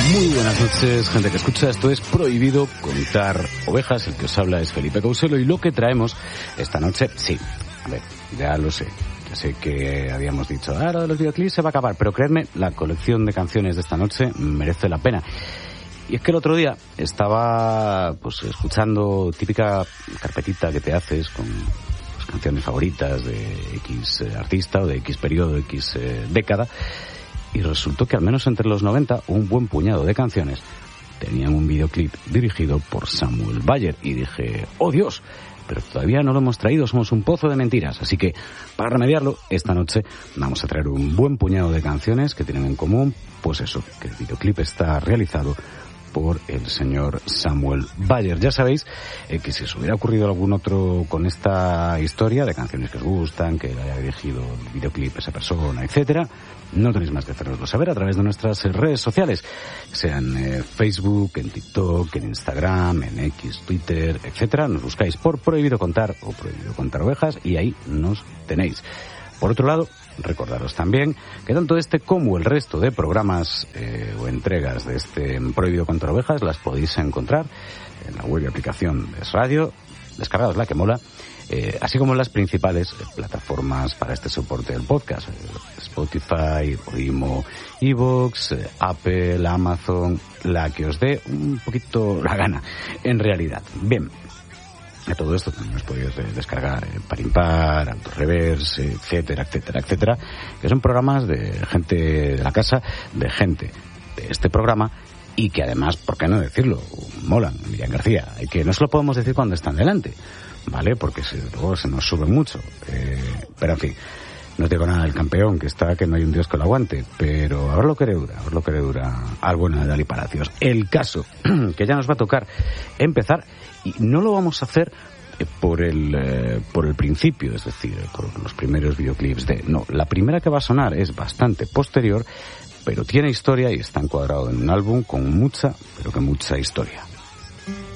Muy buenas noches, gente que escucha. Esto es Prohibido Contar Ovejas. El que os habla es Felipe Couselo y lo que traemos esta noche, sí, a ver, ya lo sé. Ya sé que habíamos dicho, lo de los videoclips se va a acabar, pero creedme, la colección de canciones de esta noche merece la pena. Y es que el otro día estaba pues escuchando típica carpetita que te haces con canciones favoritas de X artista o de X periodo, X década, y resultó que al menos entre los 90 un buen puñado de canciones tenían un videoclip dirigido por Samuel Bayer, y dije, ¡oh Dios! Pero todavía no lo hemos traído, somos un pozo de mentiras. Así que, para remediarlo, esta noche vamos a traer un buen puñado de canciones que tienen en común, pues eso, que el videoclip está realizado por el señor Samuel Bayer. Ya sabéis que si os hubiera ocurrido algún otro con esta historia de canciones que os gustan, que haya dirigido el videoclip esa persona, etcétera, no tenéis más que hacernoslo saber a través de nuestras redes sociales, sean Facebook, en TikTok, en Instagram, en X, Twitter, etcétera. Nos buscáis por Prohibido Contar o Prohibido Contar Ovejas y ahí nos tenéis. Por otro lado, recordaros también que tanto este como el resto de programas o entregas de este Prohibido Contar Ovejas las podéis encontrar en la web y aplicación de Es Radio, descargaos la que mola, así como en las principales plataformas para este soporte del podcast, Spotify, Podimo, iVoox, Apple, Amazon, la que os dé un poquito la gana, en realidad. Bien. A todo esto también os podéis descargar Par Impar, Auto Reverse, etcétera, etcétera, etcétera, que son programas de gente de la casa, de gente de este programa, y que además, ¿por qué no decirlo?, molan. Miriam García, y que no se lo podemos decir cuando están delante, ¿vale? Porque luego se nos sube mucho. Pero en fin, no os digo nada del campeón, que está, que no hay un dios que lo aguante, pero ahora lo que le dura al bueno de Dali Palacios. El caso, que ya nos va a tocar empezar, y no lo vamos a hacer por el principio, es decir, por los primeros videoclips no, la primera que va a sonar es bastante posterior, pero tiene historia y está encuadrado en un álbum con mucha, pero que mucha historia.